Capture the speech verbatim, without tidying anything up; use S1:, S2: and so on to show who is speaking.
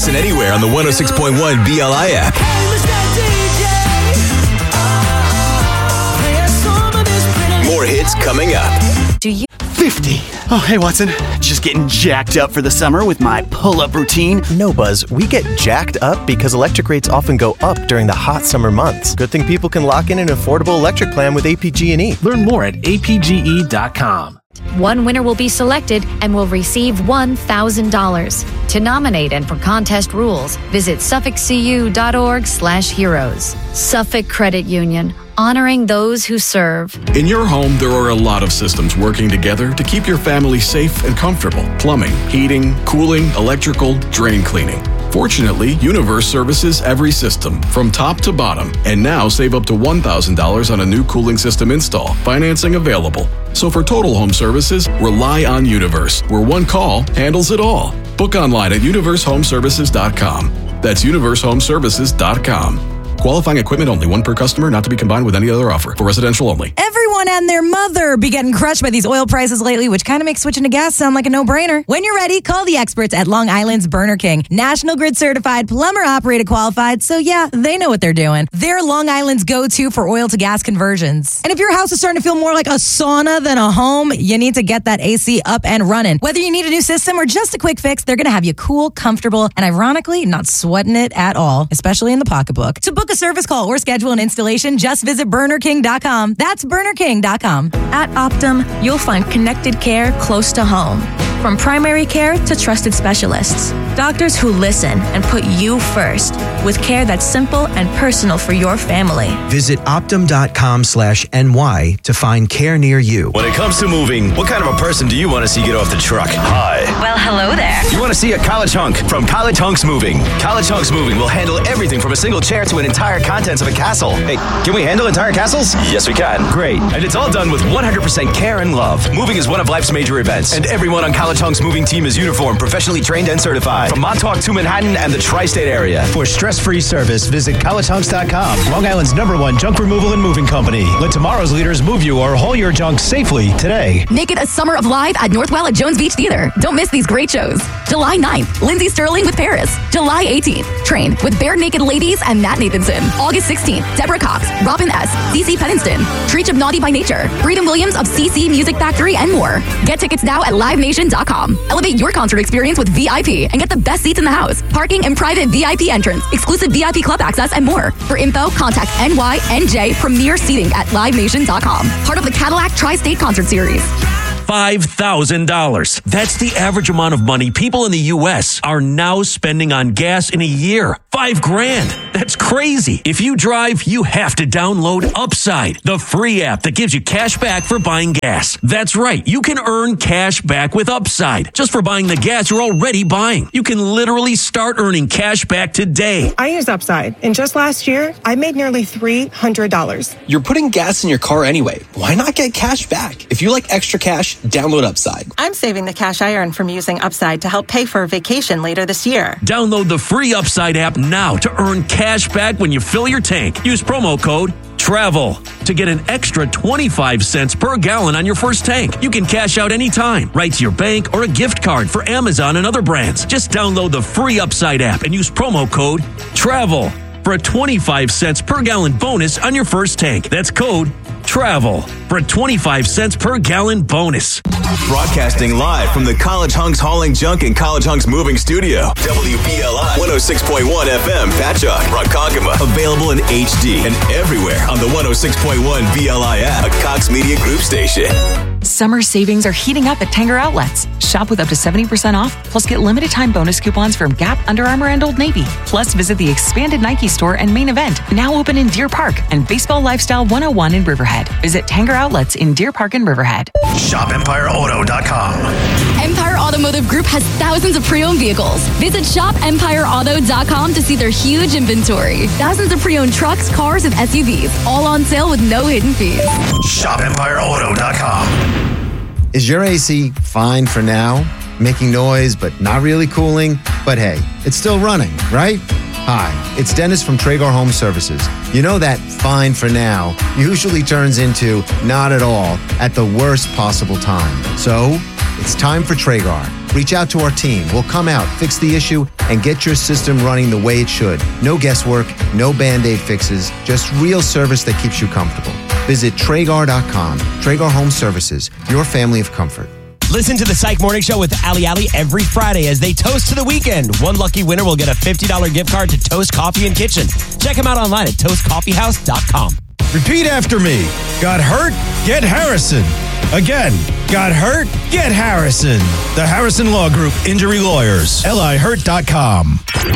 S1: Listen anywhere on the one oh six point one B L I app. More hits coming up.
S2: Do you?
S3: fifty. Oh, hey, Watson. Just getting jacked up for the summer with my pull-up routine.
S4: No, Buzz. We get jacked up because electric rates often go up during the hot summer months. Good thing people can lock in an affordable electric plan with A P G and E.
S5: Learn more at A P G E dot com.
S2: One winner will be selected and will receive one thousand dollars. To nominate and for contest rules, visit suffolkcu.org slash heroes. Suffolk Credit Union, honoring those who serve.
S6: In your home, there are a lot of systems working together to keep your family safe and comfortable. Plumbing, heating, cooling, electrical, drain cleaning. Fortunately, Universe services every system from top to bottom, and now save up to one thousand dollars on a new cooling system install. Financing available. So for total home services, rely on Universe, where one call handles it all. Book online at universe home services dot com. That's universe home services dot com. Qualifying equipment only. One per customer, not to be combined with any other offer. For residential only.
S7: Everyone and their mother be getting crushed by these oil prices lately, which kind of makes switching to gas sound like a no-brainer. When you're ready, call the experts at Long Island's Burner King. National Grid certified, plumber operated qualified, so yeah, they know what they're doing. They're Long Island's go-to for oil to gas conversions. And if your house is starting to feel more like a sauna than a home, you need to get that A C up and running. Whether you need a new system or just a quick fix, they're going to have you cool, comfortable, and ironically, not sweating it at all, especially in the pocketbook. To book a service call or schedule an installation, just visit burner king dot com. That's burner king dot com.
S8: At Optum, you'll find connected care close to home. From primary care to trusted specialists. Doctors who listen and put you first with care that's simple and personal for your family.
S9: Visit optum.com slash NY to find care near you.
S10: When it comes to moving, what kind of a person do you want to see get off the truck? Hi.
S11: Well, hello there.
S10: You want to see a college hunk from College Hunks Moving. College Hunks Moving will handle everything from a single chair to an entire contents of a castle. Hey, can we handle entire castles? Yes, we can. Great. And it's all done with one hundred percent care and love. Moving is one of life's major events, and everyone on College Hunks Moving team is uniformed, professionally trained, and certified. From Montauk to Manhattan and the tri-state area.
S12: For stress-free service, visit college hunks dot com. Long Island's number one junk removal and moving company. Let tomorrow's leaders move you or haul your junk safely today.
S13: Make it a summer of live at Northwell at Jones Beach Theater. Don't miss these great shows. July ninth, Lindsay Sterling with Paris. July eighteenth, Train with Bare Naked Ladies and Matt Nathanson. August sixteenth, Deborah Cox, Robin S., C C Penniston, Treach of Naughty by Nature, Freedom Williams of C C Music Factory, and more. Get tickets now at live nation dot com. Elevate your concert experience with V I P and get the best seats in the house. Parking and private V I P entrance, exclusive V I P club access, and more. For info, contact N Y N J Premier Seating at live nation dot com. Part of the Cadillac Tri-State Concert Series.
S14: five thousand dollars. That's the average amount of money people in the U S are now spending on gas in a year. Five grand. That's crazy. If you drive, you have to download Upside, the free app that gives you cash back for buying gas. That's right. You can earn cash back with Upside just for buying the gas you're already buying. You can literally start earning cash back today.
S15: I use Upside, and just last year, I made nearly three hundred dollars.
S16: You're putting gas in your car anyway. Why not get cash back? If you like extra cash, download Upside.
S15: I'm saving the cash I earn from using Upside to help pay for a vacation later this year.
S14: Download the free Upside app now to earn cash back when you fill your tank. Use promo code TRAVEL to get an extra twenty-five cents per gallon on your first tank. You can cash out anytime, right to your bank or a gift card for Amazon and other brands. Just download the free Upside app and use promo code TRAVEL for a twenty-five cents per gallon bonus on your first tank. That's code TRAVEL for a twenty-five cents per gallon bonus.
S1: Broadcasting live from the College Hunks Hauling Junk and College Hunks Moving Studio. W B L I one oh six point one F M, Patchogue, Ronkonkoma. Available in H D and everywhere on the one oh six point one B L I app, a Cox Media Group station.
S17: Summer savings are heating up at Tanger Outlets. Shop with up to seventy percent off, plus get limited time bonus coupons from Gap, Under Armour, and Old Navy. Plus, visit the expanded Nike store and main event, now open in Deer Park, and Baseball Lifestyle one oh one in Riverhead. Visit Tanger Outlets in Deer Park and Riverhead.
S12: Shop empire auto dot com.
S13: Empire Automotive Group has thousands of pre-owned vehicles. Visit shop empire auto dot com to see their huge inventory. Thousands of pre-owned trucks, cars, and S U Vs, all on sale with no hidden fees.
S12: shop empire auto dot com.
S18: Is your A C fine for now? Making noise, but not really cooling? But hey, it's still running, right? Hi, it's Dennis from Traeger Home Services. You know that fine for now usually turns into not at all at the worst possible time. So, it's time for Traegar. Reach out to our team. We'll come out, fix the issue, and get your system running the way it should. No guesswork, no Band-Aid fixes, just real service that keeps you comfortable. Visit Traegar dot com. Traegar Home Services, your family of comfort.
S11: Listen to the Psych Morning Show with Ali Ali every Friday as they toast to the weekend. One lucky winner will get a fifty dollars gift card to Toast Coffee and Kitchen. Check them out online at toast coffee house dot com.
S12: Repeat after me. Got hurt? Get Harrison. Again, got hurt? Get Harrison. The Harrison Law Group Injury Lawyers. L I hurt dot com.